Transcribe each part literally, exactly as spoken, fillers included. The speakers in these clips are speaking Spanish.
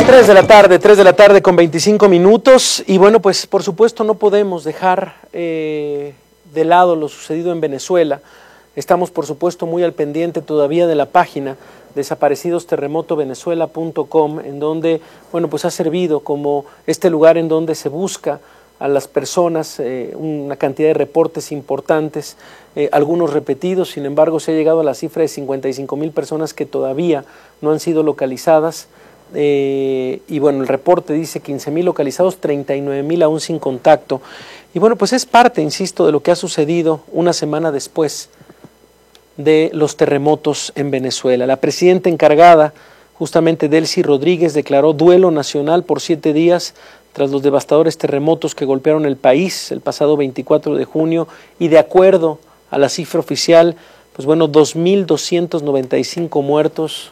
Tres de la tarde, tres de la tarde con veinticinco minutos y bueno, pues por supuesto no podemos dejar eh, de lado lo sucedido en Venezuela. Estamos por supuesto muy al pendiente todavía de la página desaparecidos terremoto venezuela punto com, en donde bueno pues ha servido como este lugar en donde se busca a las personas, eh, una cantidad de reportes importantes, eh, algunos repetidos. Sin embargo se ha llegado a la cifra de cincuenta y cinco mil personas que todavía no han sido localizadas. Eh, y bueno, el reporte dice quince mil localizados, treinta y nueve mil aún sin contacto. Y bueno, pues es parte, insisto, de lo que ha sucedido una semana después de los terremotos en Venezuela. La presidenta encargada, justamente Delcy Rodríguez, declaró duelo nacional por siete días tras los devastadores terremotos que golpearon el país el pasado veinticuatro de junio y de acuerdo a la cifra oficial, pues bueno, dos mil doscientos noventa y cinco muertos.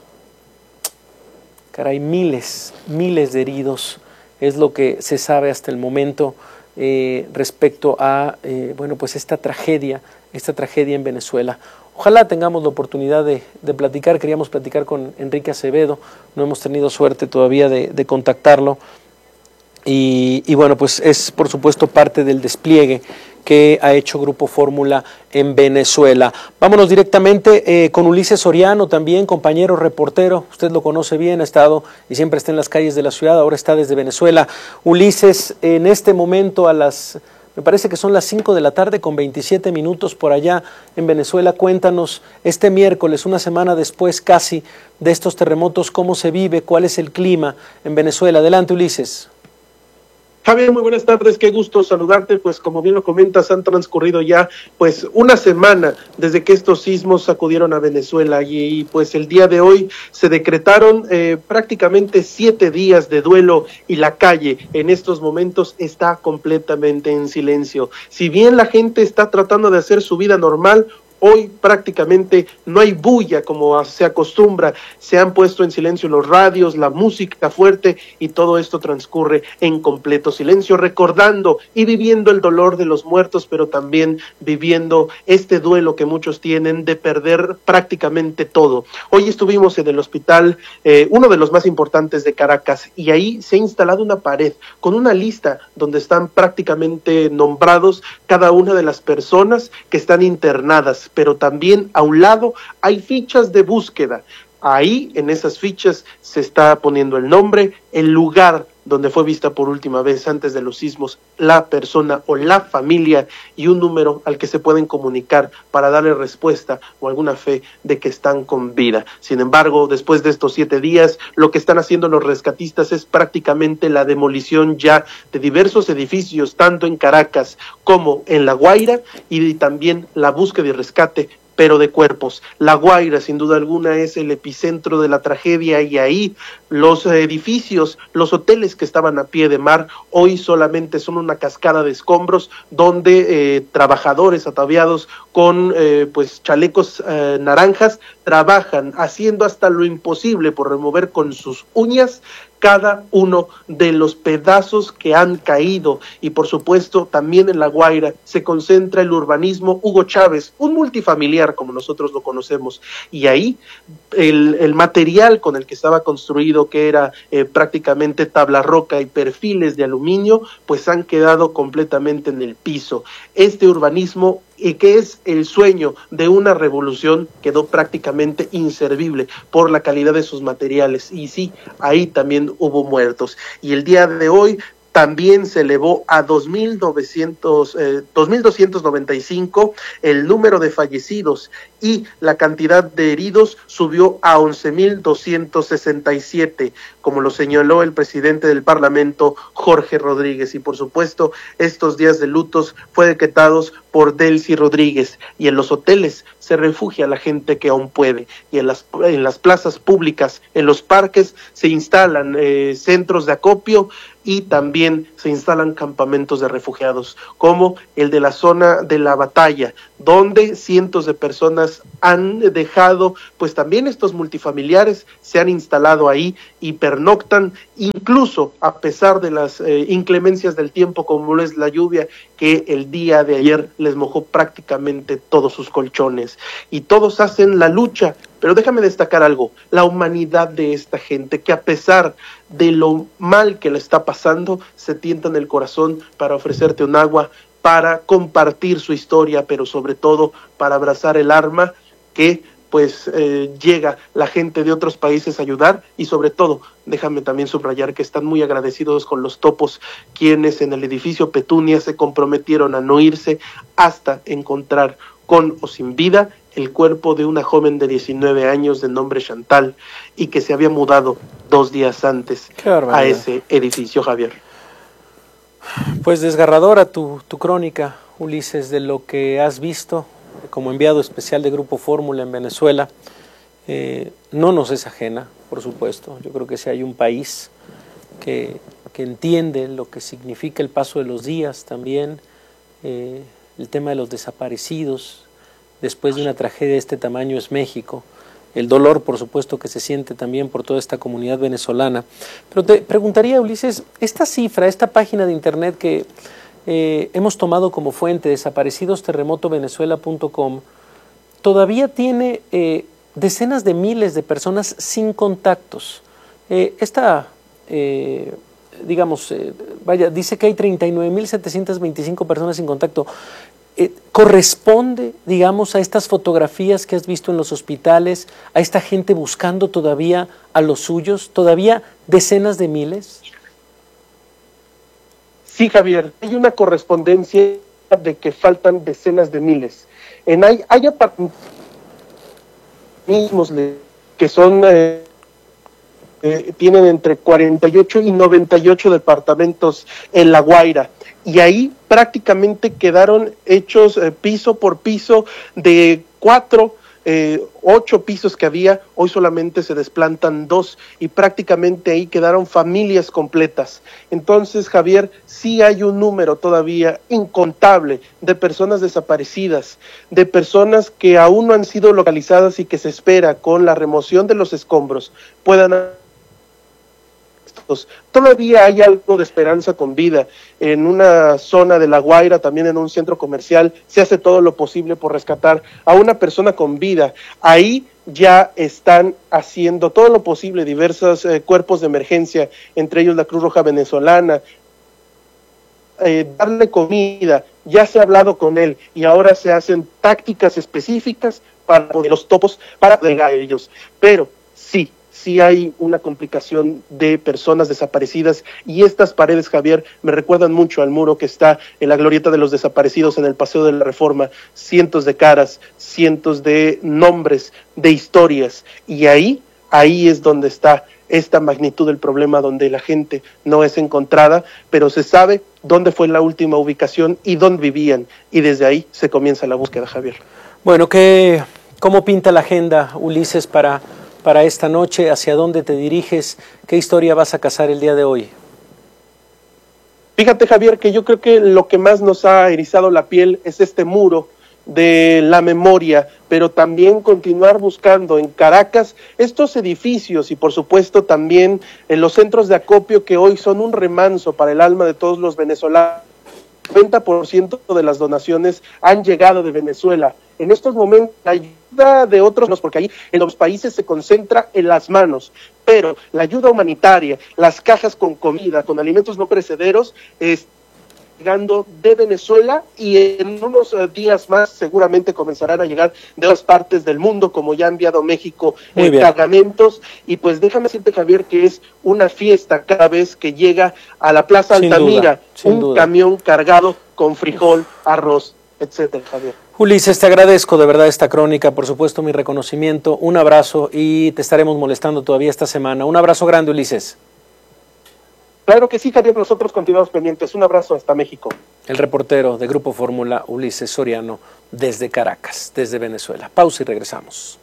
Caray, miles, miles de heridos, es lo que se sabe hasta el momento eh, respecto a, eh, bueno, pues esta tragedia, esta tragedia en Venezuela. Ojalá tengamos la oportunidad de, de platicar, queríamos platicar con Enrique Acevedo, no hemos tenido suerte todavía de, de contactarlo, y, y bueno, pues es por supuesto parte del despliegue que ha hecho Grupo Fórmula en Venezuela. Vámonos directamente eh, con Ulises Soriano, también compañero reportero, usted lo conoce bien, ha estado y siempre está en las calles de la ciudad, ahora está desde Venezuela. Ulises, en este momento a las, me parece que son las cinco de la tarde con veintisiete minutos por allá en Venezuela, cuéntanos este miércoles, una semana después casi de estos terremotos, cómo se vive, cuál es el clima en Venezuela. Adelante, Ulises. Javier, muy buenas tardes, qué gusto saludarte. Pues como bien lo comentas, han transcurrido ya pues una semana desde que estos sismos sacudieron a Venezuela y, y pues el día de hoy se decretaron eh, prácticamente siete días de duelo y la calle en estos momentos está completamente en silencio. Si bien la gente está tratando de hacer su vida normal, hoy prácticamente no hay bulla como se acostumbra, se han puesto en silencio los radios, la música fuerte y todo esto transcurre en completo silencio, recordando y viviendo el dolor de los muertos, pero también viviendo este duelo que muchos tienen de perder prácticamente todo. Hoy estuvimos en el hospital, eh, uno de los más importantes de Caracas, y ahí se ha instalado una pared con una lista donde están prácticamente nombrados cada una de las personas que están internadas, pero también a un lado hay fichas de búsqueda. Ahí en esas fichas se está poniendo el nombre, el lugar donde fue vista por última vez antes de los sismos, la persona o la familia y un número al que se pueden comunicar para darle respuesta o alguna fe de que están con vida. Sin embargo, después de estos siete días, lo que están haciendo los rescatistas es prácticamente la demolición ya de diversos edificios, tanto en Caracas como en La Guaira, y también la búsqueda y rescate pero de cuerpos. La Guaira, sin duda alguna, es el epicentro de la tragedia y ahí los edificios, los hoteles que estaban a pie de mar, hoy solamente son una cascada de escombros donde eh, trabajadores ataviados con eh, pues chalecos eh, naranjas trabajan haciendo hasta lo imposible por remover con sus uñas cada uno de los pedazos que han caído. Y por supuesto también en La Guaira se concentra el urbanismo Hugo Chávez, un multifamiliar como nosotros lo conocemos, y ahí el, el material con el que estaba construido, que era eh, prácticamente tabla roca y perfiles de aluminio, pues han quedado completamente en el piso. Este urbanismo, y que es el sueño de una revolución, quedó prácticamente inservible por la calidad de sus materiales, y sí, ahí también hubo muertos, y el día de hoy también se elevó a dos mil doscientos noventa y cinco el número de fallecidos y la cantidad de heridos subió a once mil doscientos sesenta y siete, como lo señaló el presidente del Parlamento, Jorge Rodríguez. Y por supuesto, estos días de lutos fue decretados por Delcy Rodríguez, y en los hoteles se refugia la gente que aún puede, y en las, en las plazas públicas, en los parques, se instalan eh, centros de acopio y también se instalan campamentos de refugiados, como el de la zona de La Batalla, donde cientos de personas han dejado, pues también estos multifamiliares se han instalado ahí, y pernoctan, incluso a pesar de las eh, inclemencias del tiempo, como es la lluvia, que el día de ayer les mojó prácticamente todos sus colchones. Y todos hacen la lucha, pero déjame destacar algo, la humanidad de esta gente, que a pesar de lo mal que le está pasando, se tientan el corazón para ofrecerte un agua, para compartir su historia, pero sobre todo para abrazar el arma que pues eh, llega la gente de otros países a ayudar, y sobre todo, déjame también subrayar que están muy agradecidos con los topos, quienes en el edificio Petunia se comprometieron a no irse hasta encontrar con o sin vida el cuerpo de una joven de diecinueve años de nombre Chantal, y que se había mudado dos días antes a ese edificio, Javier. Pues desgarradora tu, tu crónica, Ulises, de lo que has visto como enviado especial de Grupo Fórmula en Venezuela. Eh, no nos es ajena, por supuesto. Yo creo que si hay un país que, que entiende lo que significa el paso de los días también, eh, el tema de los desaparecidos después de una tragedia de este tamaño, es México. El dolor, por supuesto, que se siente también por toda esta comunidad venezolana. Pero te preguntaría, Ulises, esta cifra, esta página de internet que Eh, hemos tomado como fuente, desaparecidos terremoto venezuela punto com, todavía tiene eh, decenas de miles de personas sin contactos. Eh, esta, eh, digamos, eh, vaya, dice que hay treinta y nueve mil setecientas veinticinco personas sin contacto. Eh, ¿Corresponde, digamos, a estas fotografías que has visto en los hospitales, a esta gente buscando todavía a los suyos, todavía decenas de miles? Sí, Javier, hay una correspondencia de que faltan decenas de miles. En hay, hay mismos que son eh, eh, tienen entre cuarenta y ocho y noventa y ocho departamentos en La Guaira, y ahí prácticamente quedaron hechos eh, piso por piso de cuatro, eh, ocho pisos que había, hoy solamente se desplantan dos, y prácticamente ahí quedaron familias completas. Entonces, Javier, sí hay un número todavía incontable de personas desaparecidas, de personas que aún no han sido localizadas y que se espera con la remoción de los escombros puedan... Todavía hay algo de esperanza con vida. En una zona de La Guaira, también en un centro comercial, se hace todo lo posible por rescatar a una persona con vida. Ahí ya están haciendo todo lo posible diversos eh, cuerpos de emergencia, entre ellos la Cruz Roja Venezolana, eh, darle comida. Ya se ha hablado con él y ahora se hacen tácticas específicas para poner los topos para llegar a ellos. Pero sí, sí hay una complicación de personas desaparecidas, y estas paredes, Javier, me recuerdan mucho al muro que está en la glorieta de los desaparecidos en el Paseo de la Reforma. Cientos de caras, cientos de nombres, de historias, y ahí, ahí es donde está esta magnitud del problema, donde la gente no es encontrada, pero se sabe dónde fue la última ubicación y dónde vivían, y desde ahí se comienza la búsqueda, Javier. Bueno, ¿qué, ¿cómo pinta la agenda, Ulises, para... para esta noche? ¿Hacia dónde te diriges? ¿Qué historia vas a cazar el día de hoy? Fíjate, Javier, que yo creo que lo que más nos ha erizado la piel es este muro de la memoria, pero también continuar buscando en Caracas estos edificios y por supuesto también en los centros de acopio que hoy son un remanso para el alma de todos los venezolanos. El noventa por ciento de las donaciones han llegado de Venezuela. En estos momentos la ayuda de otros, porque ahí en los países se concentra en las manos, pero la ayuda humanitaria, las cajas con comida, con alimentos no perecederos, es llegando de Venezuela, y en unos uh, días más seguramente comenzarán a llegar de otras partes del mundo, como ya ha enviado México eh, cargamentos. Y pues déjame decirte, Javier, que es una fiesta cada vez que llega a la Plaza sin Altamira duda, sin un duda. camión cargado con frijol, arroz, etcétera, Javier. Ulises, te agradezco de verdad esta crónica, por supuesto mi reconocimiento, un abrazo, y te estaremos molestando todavía esta semana. Un abrazo grande, Ulises. Claro que sí, Javier, nosotros continuamos pendientes. Un abrazo hasta México. El reportero de Grupo Fórmula, Ulises Soriano, desde Caracas, desde Venezuela. Pausa y regresamos.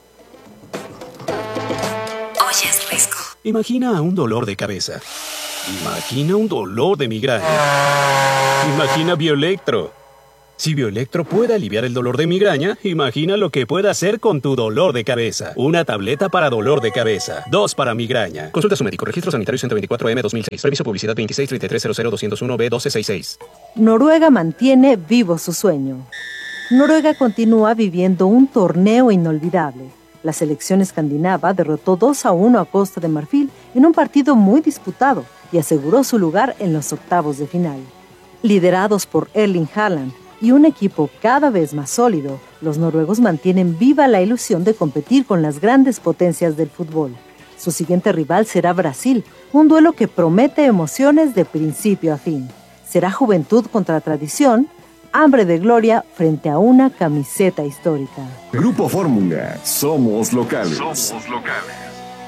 Oye, es fresco. Imagina un dolor de cabeza. Imagina un dolor de migraña. Imagina Bioelectro. Si Bioelectro puede aliviar el dolor de migraña, imagina lo que puede hacer con tu dolor de cabeza. Una tableta para dolor de cabeza, dos para migraña. Consulta a su médico. Registro sanitario ciento veinticuatro M dos mil seis. Permiso publicidad veintiséis treinta y tres cero cero doscientos uno B doce sesenta y seis. Noruega mantiene vivo su sueño. Noruega continúa viviendo un torneo inolvidable. La selección escandinava derrotó dos a uno a Costa de Marfil en un partido muy disputado y aseguró su lugar en los octavos de final. Liderados por Erling Haaland y un equipo cada vez más sólido, los noruegos mantienen viva la ilusión de competir con las grandes potencias del fútbol. Su siguiente rival será Brasil, un duelo que promete emociones de principio a fin. Será juventud contra tradición, hambre de gloria frente a una camiseta histórica. Grupo Fórmula, somos locales. Somos locales.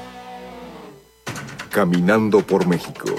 Caminando por México.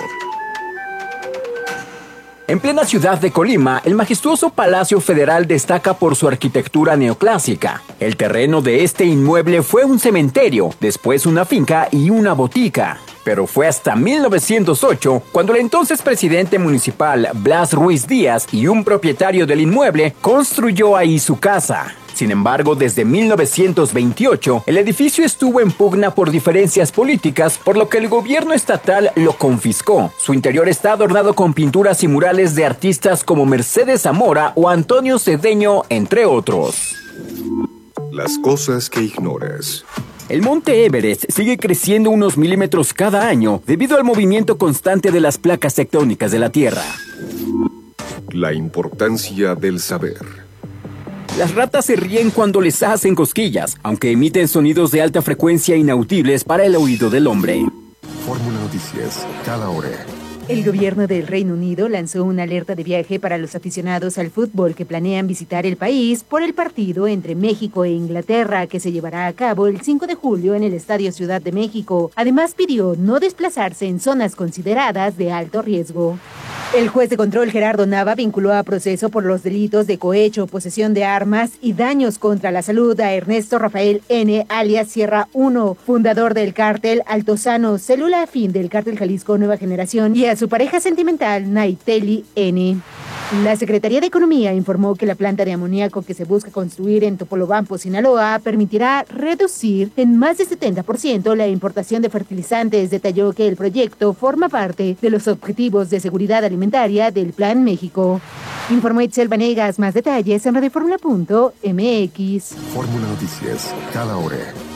En plena ciudad de Colima, el majestuoso Palacio Federal destaca por su arquitectura neoclásica. El terreno de este inmueble fue un cementerio, después una finca y una botica. Pero fue hasta mil novecientos ocho cuando el entonces presidente municipal Blas Ruiz Díaz y un propietario del inmueble construyó ahí su casa. Sin embargo, desde mil novecientos veintiocho, el edificio estuvo en pugna por diferencias políticas, por lo que el gobierno estatal lo confiscó. Su interior está adornado con pinturas y murales de artistas como Mercedes Zamora o Antonio Cedeño, entre otros. Las cosas que ignoras. El monte Everest sigue creciendo unos milímetros cada año debido al movimiento constante de las placas tectónicas de la Tierra. La importancia del saber. Las ratas se ríen cuando les hacen cosquillas, aunque emiten sonidos de alta frecuencia inaudibles para el oído del hombre. Fórmula Noticias, cada hora. El gobierno del Reino Unido lanzó una alerta de viaje para los aficionados al fútbol que planean visitar el país por el partido entre México e Inglaterra que se llevará a cabo el cinco de julio en el Estadio Ciudad de México. Además pidió no desplazarse en zonas consideradas de alto riesgo. El juez de control Gerardo Nava vinculó a proceso por los delitos de cohecho, posesión de armas y daños contra la salud a Ernesto Rafael N., alias Sierra uno, fundador del cártel Altozano, célula afín del cártel Jalisco Nueva Generación, y a su pareja sentimental Naiteli N. La Secretaría de Economía informó que la planta de amoníaco que se busca construir en Topolobampo, Sinaloa, permitirá reducir en más de setenta por ciento la importación de fertilizantes. Detalló que el proyecto forma parte de los objetivos de seguridad alimentaria del Plan México. Informó Itzel Vanegas. Más detalles en radioformula punto m x. Fórmula Noticias, cada hora.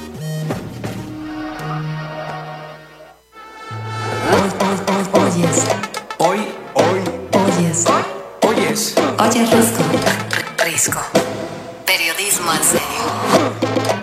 Oyes. Hoy, hoy, Oyes. oyes. Oyes Risco. Risco. Periodismo en serio.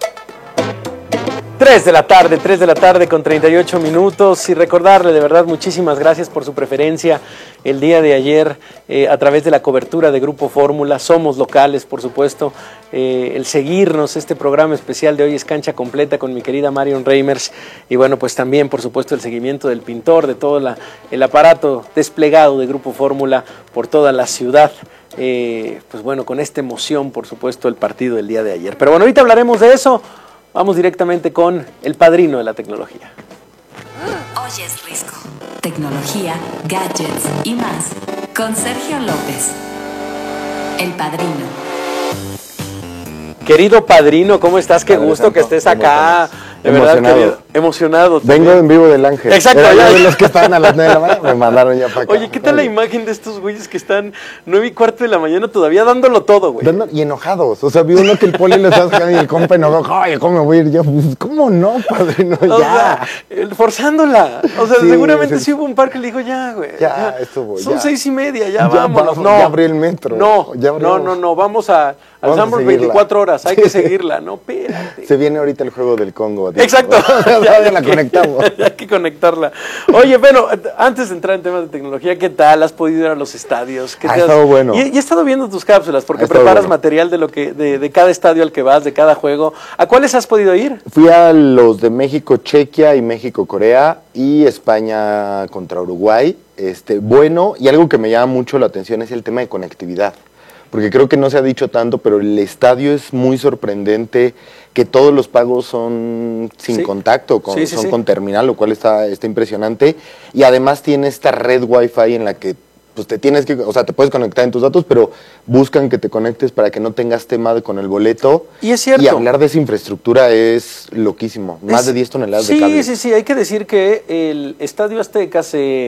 tres de la tarde, tres de la tarde con treinta y ocho minutos, y recordarle de verdad muchísimas gracias por su preferencia el día de ayer eh, a través de la cobertura de Grupo Fórmula. Somos locales, por supuesto, eh, el seguirnos, este programa especial de hoy es Cancha Completa con mi querida Marion Reimers, y bueno, pues también por supuesto el seguimiento del pintor, de todo la, el aparato desplegado de Grupo Fórmula por toda la ciudad. Eh, pues bueno, con esta emoción, por supuesto, el partido del día de ayer. Pero bueno, ahorita hablaremos de eso. Vamos directamente con el padrino de la tecnología. Oyes Risco. Tecnología, gadgets y más. Con Sergio López. El padrino. Querido padrino, ¿cómo estás? Qué Padre gusto Santo, que estés ¿cómo acá. estás? De Emocionado. verdad, querido. Emocionado. Vengo también. en vivo del Ángel. Exacto, Era ya. yo de los que estaban a las nueve de la mañana, me mandaron ya para acá. Oye, ¿qué tal la imagen de estos güeyes que están nueve y cuarto de la mañana todavía dándolo todo, güey? Dando- y enojados. O sea, vi uno que el poli le estaba sacando y el compa enojado. Oye, ¿cómo me voy a ir yo? Pues, ¿cómo no, padrino? O Ya. sea, el- forzándola. O sea, Sí, seguramente sí. sí hubo un par que le dijo, ya, güey. Ya, estuvo, Son ya. seis y media, ya, Ya vámonos. vamos, No, ya abrió el metro. No, Ya abrió. no, no, no, vamos a, al Vamos a Sanborns seguirla. veinticuatro horas, hay Sí. que seguirla, no, espérate. Se viene ahorita el juego del Congo. digo. Exacto. ya, hay la que- conectamos. Hay que conectarla. Oye, bueno, antes de entrar en temas de tecnología, ¿qué tal? ¿Has podido ir a los estadios? ¿Qué Ha te has- estado bueno. Y, y he estado viendo tus cápsulas, porque Ha estado preparas bueno. material de lo que, de, de cada estadio al que vas, de cada juego. ¿A cuáles has podido ir? Fui a los de México, Chequia y México, Corea y España contra Uruguay. Este, bueno, y algo que me llama mucho la atención es el tema de conectividad. Porque creo que no se ha dicho tanto, pero el estadio es muy sorprendente, que todos los pagos son sin Sí. contacto, con, Sí, sí, son sí. con terminal, lo cual está, está impresionante. Y además tiene esta red Wi-Fi en la que pues te tienes que, o sea, te puedes conectar en tus datos, pero buscan que te conectes para que no tengas tema de- con el boleto. Y es cierto. Y hablar de esa infraestructura es loquísimo. Más Es- de diez toneladas sí, de cable. Sí, sí, sí. Hay que decir que el Estadio Azteca se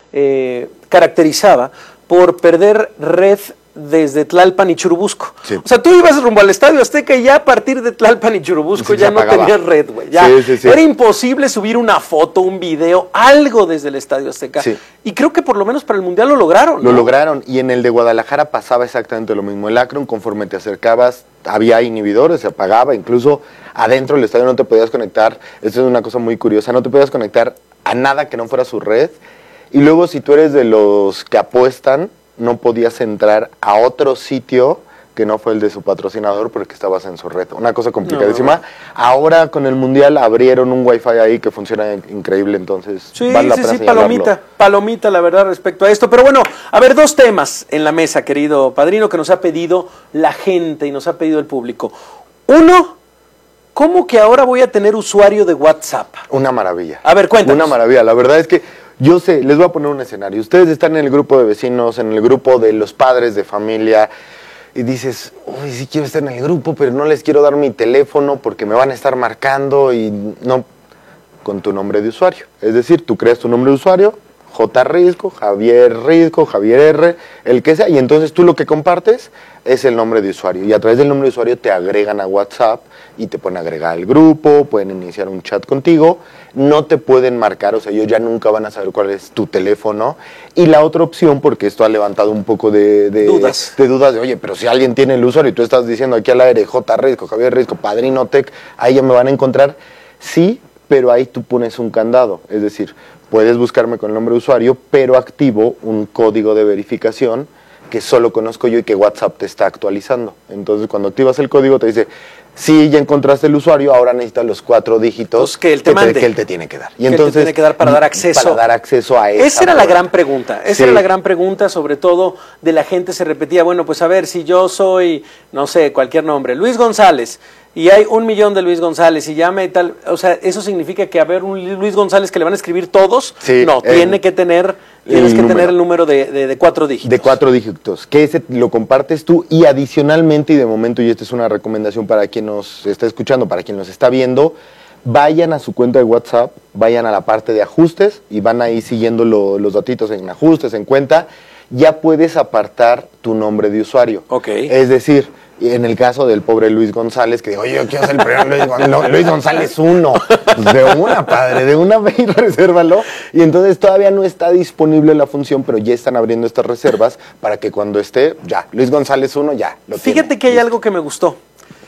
eh, caracterizaba por perder red desde Tlalpan y Churubusco. Sí. O sea, tú ibas rumbo al Estadio Azteca y ya a partir de Tlalpan y Churubusco Sí, ya se no apagaba. tenías red, güey. Ya Sí, sí, sí. era imposible subir una foto, un video, algo desde el Estadio Azteca. Sí. Y creo que por lo menos para el Mundial lo lograron. Lo ¿no? lograron, y en el de Guadalajara pasaba exactamente lo mismo. El Akron, conforme te acercabas, había inhibidores, se apagaba, incluso adentro del estadio no te podías conectar. Esto es una cosa muy curiosa, no te podías conectar a nada que no fuera su red. Y luego, si tú eres de los que apuestan, no podías entrar a otro sitio que no fue el de su patrocinador porque estabas en su red. Una cosa complicadísima. No. Ahora con el Mundial abrieron un wifi ahí que funciona increíble, entonces Sí, vale la sí, pena sí, señalarlo. palomita, palomita, la verdad, respecto a esto. Pero bueno, a ver, dos temas en la mesa, querido padrino, que nos ha pedido la gente y nos ha pedido el público. Uno, ¿cómo que ahora voy a tener usuario de WhatsApp? Una maravilla. A ver, cuéntanos. Una maravilla. La verdad es que yo sé, les voy a poner un escenario. Ustedes están en el grupo de vecinos, en el grupo de los padres de familia, y dices, uy, sí quiero estar en el grupo, pero no les quiero dar mi teléfono porque me van a estar marcando y no, con tu nombre de usuario. Es decir, tú creas tu nombre de usuario, J. Risco, Javier Risco, Javier R, el que sea, y entonces tú lo que compartes es el nombre de usuario. Y a través del nombre de usuario te agregan a WhatsApp y te pueden agregar al grupo, pueden iniciar un chat contigo, no te pueden marcar, o sea, ellos ya nunca van a saber cuál es tu teléfono. Y la otra opción, porque esto ha levantado un poco de, de Dudas. de dudas de, oye, pero si alguien tiene el usuario y tú estás diciendo aquí al aire J. Risco, Javier Risco, Padrino Tech, ahí ya me van a encontrar. Sí, pero ahí tú pones un candado, es decir, puedes buscarme con el nombre de usuario, pero activo un código de verificación que solo conozco yo y que WhatsApp te está actualizando. Entonces, cuando activas el código te dice, sí, ya encontraste el usuario, ahora necesitas los cuatro dígitos Pues que él te mande. que él te tiene que dar. Y Que él te entonces, tiene que dar para dar acceso. Para dar acceso a esa Esa era la prueba. gran pregunta, esa Sí. era la gran pregunta, sobre todo de la gente se repetía, bueno, pues a ver, si yo soy, no sé, cualquier nombre, Luis González, y hay un millón de Luis González y llame y tal, o sea, ¿eso significa que a ver un Luis González que le van a escribir todos? Sí, no, eh, tiene que tener, tienes el que número. tener el número de, de, de cuatro dígitos. De cuatro dígitos, que ese lo compartes tú y adicionalmente, y de momento, y esta es una recomendación para quien nos está escuchando, para quien nos está viendo, vayan a su cuenta de WhatsApp, vayan a la parte de ajustes y van ahí siguiendo lo- los datitos en ajustes, en cuenta, ya puedes apartar tu nombre de usuario. Ok. Es decir, en el caso del pobre Luis González, que dijo, oye, yo quiero ser el primer Luis González, Luis González uno. Pues de una, padre, de una ve y resérvalo. Y entonces todavía no está disponible la función, pero ya están abriendo estas reservas para que cuando esté, ya, Luis González uno, ya, lo Fíjate tiene. que hay Listo. algo que me gustó,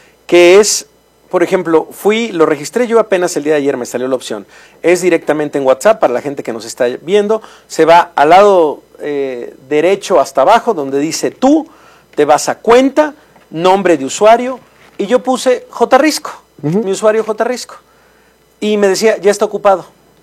que es, por ejemplo, fui, lo registré yo apenas el día de ayer, me salió la opción. Es directamente en WhatsApp para la gente que nos está viendo. Se va al lado eh, derecho hasta abajo, donde dice tú, te vas a cuenta, nombre de usuario, y yo puse J. Risco, mi usuario J. Risco. Y me decía, ya está ocupado.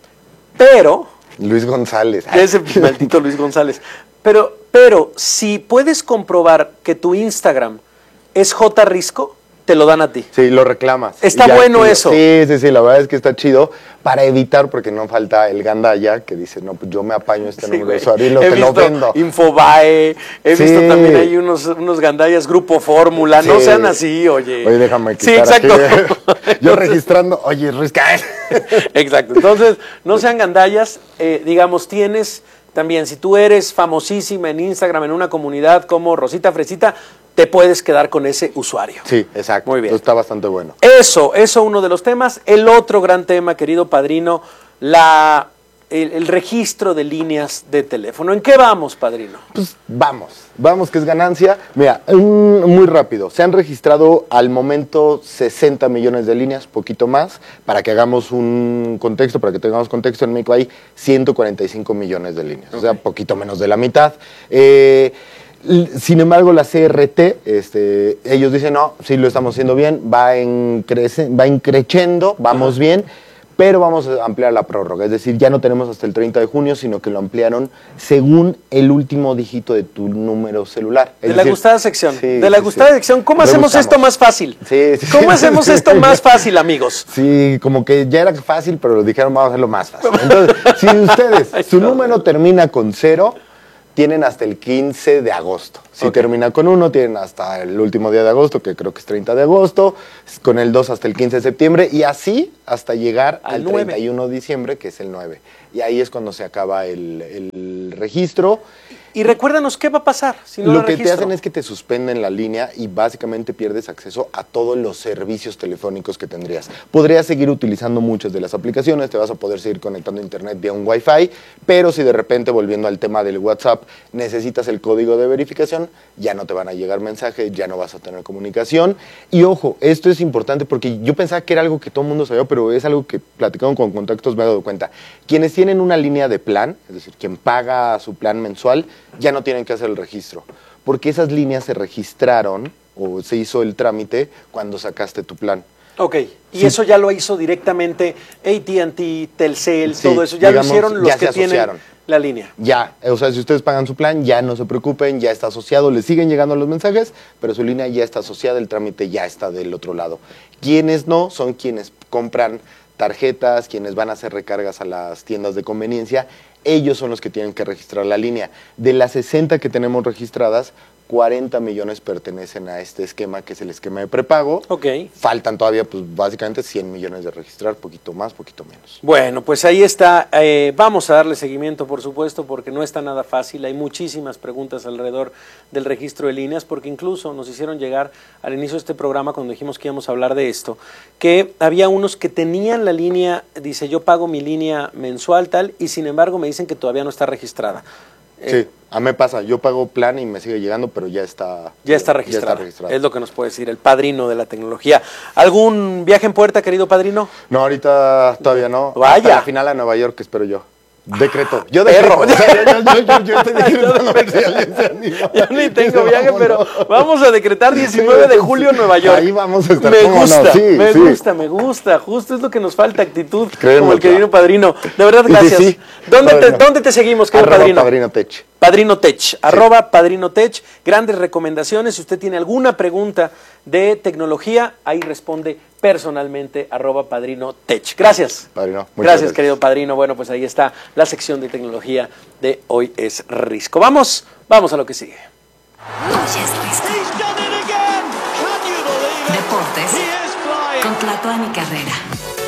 Pero, Luis González. ese maldito Luis González. Pero, pero, si puedes comprobar que tu Instagram es J. Risco, te lo dan a ti. Sí, lo reclamas. Está Y ya bueno tú- eso. Sí, sí, sí, la verdad es que está chido para evitar, porque no falta el gandalla que dice, no, pues yo me apaño este Sí, número güey. de usuario y lo, He te lo visto vendo. Infobae, he Sí. visto también hay unos, unos gandallas, Grupo Fórmula, no Sí. sean así, oye. Oye, déjame Sí, quitar exacto. aquí. Yo registrando, oye, Risca. Exacto. Entonces, no sean gandallas, eh, digamos, tienes también, si tú eres famosísima en Instagram, en una comunidad como Rosita Fresita, te puedes quedar con ese usuario. Sí, exacto. Muy bien. Entonces está bastante bueno. Eso, eso uno de los temas. El otro gran tema, querido padrino, la, el, el registro de líneas de teléfono. ¿En qué vamos, padrino? Pues vamos, vamos que es ganancia. Mira, un- muy rápido, se han registrado al momento sesenta millones de líneas, poquito más, para que hagamos un contexto, para que tengamos contexto, en México hay ciento cuarenta y cinco millones de líneas, o sea, poquito menos de la mitad. Eh, l- sin embargo, la C R T, este, ellos dicen, no, sí lo estamos haciendo bien, va, en crece- va increciendo, vamos bien, pero vamos a ampliar la prórroga, es decir, ya no tenemos hasta el treinta de junio, sino que lo ampliaron según el último dígito de tu número celular. Es De la decir, gustada sección. sí, de la sí, gustada sí. sección. ¿Cómo hacemos Rebuscamos. esto más fácil? Sí, sí, ¿Cómo sí. hacemos esto más fácil, amigos? Sí, como que ya era fácil, pero dijeron vamos a hacerlo más fácil. Entonces, si ustedes, su número termina con cero, tienen hasta el quince de agosto. Si Okay. termina con uno, tienen hasta el último día de agosto, que creo que es treinta de agosto, con el dos hasta el quince de septiembre, y así hasta llegar Al al nueve. treinta y uno de diciembre, que es el nueve. Y ahí es cuando se acaba el, el registro. Y recuérdanos qué va a pasar si no Lo la que registro. te hacen es que te suspenden la línea y básicamente pierdes acceso a todos los servicios telefónicos que tendrías. Podrías seguir utilizando muchas de las aplicaciones, te vas a poder seguir conectando a internet vía un Wi-Fi, pero si de repente, volviendo al tema del WhatsApp, necesitas el código de verificación, ya no te van a llegar mensajes, ya no vas a tener comunicación. Y ojo, esto es importante porque yo pensaba que era algo que todo el mundo sabía, pero es algo que platicando con contactos me he dado cuenta. Quienes tienen una línea de plan, es decir, quien paga su plan mensual, ya no tienen que hacer el registro, porque esas líneas se registraron o se hizo el trámite cuando sacaste tu plan. Ok, y Sí. eso ya lo hizo directamente A T and T, Telcel, Sí, todo eso, ya digamos, lo hicieron los ya que se tienen asociaron. la línea. Ya, o sea, si ustedes pagan su plan, ya no se preocupen, ya está asociado, les siguen llegando los mensajes, pero su línea ya está asociada, el trámite ya está del otro lado. Quienes no, son quienes compran tarjetas, quienes van a hacer recargas a las tiendas de conveniencia, ellos son los que tienen que registrar la línea. De las sesenta que tenemos registradas, cuarenta millones pertenecen a este esquema, que es el esquema de prepago. Ok. Faltan todavía, pues básicamente cien millones de registrar, poquito más, poquito menos. Bueno, pues ahí está. Eh, vamos a darle seguimiento, por supuesto, porque no está nada fácil. Hay muchísimas preguntas alrededor del registro de líneas, porque incluso nos hicieron llegar al inicio de este programa, cuando dijimos que íbamos a hablar de esto, que había unos que tenían la línea, dice, yo pago mi línea mensual tal, y sin embargo me dicen que todavía no está registrada. Sí, Eh, a mí me pasa, yo pago plan y me sigue llegando, pero ya está, Ya está registrada. Ya está registrada. Es lo que nos puede decir el padrino de la tecnología. ¿Algún viaje en puerta, querido padrino? No, ahorita todavía no. Vaya. Hasta la final a Nueva York, espero yo. Decreto. Yo perro. decreto. O sea, yo, yo, yo, yo estoy decretando a ver si alguien se anima. Yo ni tengo Dice, viaje, vámonos. pero vamos a decretar diecinueve de julio en Nueva York. Ahí vamos a estar. Me ¿cómo no? gusta, Sí, me sí. gusta, me gusta. Justo es lo que nos falta, actitud, Créeme, como el claro. querido padrino. De verdad, Sí, gracias. sí. ¿Dónde, te, Padrino. ¿Dónde te seguimos, querido Arroba padrino? Padrino Tech. Padrino Tech, arroba Padrino Tech, grandes recomendaciones. Si usted tiene alguna pregunta de tecnología, ahí responde personalmente, arroba Padrino Tech. Gracias. Padrino, muchas Gracias, gracias. querido padrino. Bueno, pues ahí está la sección de tecnología de Hoy es Risco. Vamos, vamos a lo que sigue. Hoy es Risco. Deportes con Tlatuani Carrera.